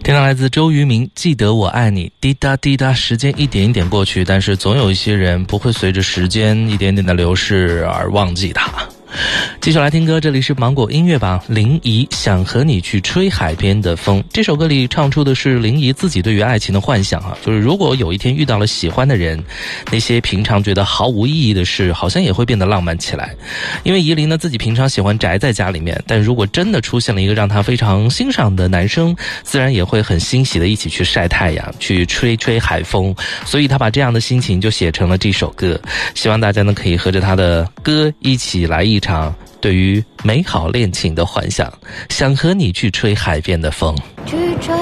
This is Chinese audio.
听到来自周渝民，记得我爱你。滴答滴答，时间一点一点过去，但是总有一些人不会随着时间一点点的流逝而忘记他。继续来听歌，这里是芒果音乐榜，林怡想和你去吹海边的风。这首歌里唱出的是林怡自己对于爱情的幻想啊，就是如果有一天遇到了喜欢的人，那些平常觉得毫无意义的事好像也会变得浪漫起来。因为怡琳呢自己平常喜欢宅在家里面，但如果真的出现了一个让她非常欣赏的男生，自然也会很欣喜的一起去晒太阳，去吹吹海风。所以她把这样的心情就写成了这首歌，希望大家呢可以和着她的歌一起来一场对于美好恋情的幻想，想和你去吹海边的风。